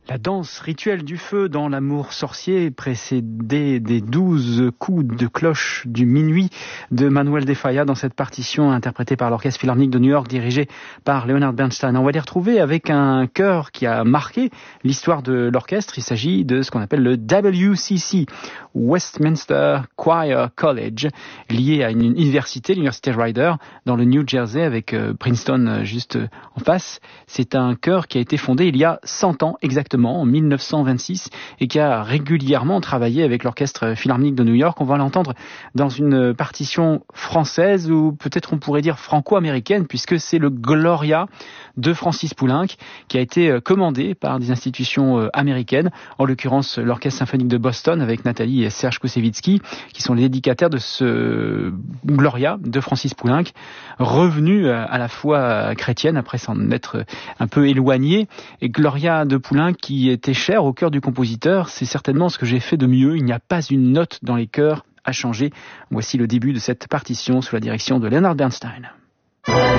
La danse rituelle du feu dans l'amour sorcier, précédée des 12 coups de cloche du minuit de Manuel de Falla dans cette partition interprétée par l'Orchestre Philharmonique de New York, dirigé par Leonard Bernstein. On va les retrouver avec un chœur qui a marqué l'histoire de l'orchestre. Il s'agit de ce qu'on appelle le WCC, Westminster Choir College, lié à une université, l'université Rider, dans le New Jersey, avec Princeton juste en face. C'est un chœur qui a été fondé il y a 100 ans exactement, en 1926, et qui a régulièrement travaillé avec l'Orchestre Philharmonique de New York. On va l'entendre dans une partition française, ou peut-être on pourrait dire franco-américaine, puisque c'est le Gloria de Francis Poulenc, qui a été commandé par des institutions américaines, en l'occurrence l'Orchestre Symphonique de Boston, avec Nathalie et Serge Koussevitzky, qui sont les dédicataires de ce Gloria de Francis Poulenc, revenu à la foi chrétienne après s'en être un peu éloigné. Et Gloria de Poulenc, qui était cher au cœur du compositeur, c'est certainement ce que j'ai fait de mieux. Il n'y a pas une note dans les chœurs à changer. Voici le début de cette partition sous la direction de Leonard Bernstein.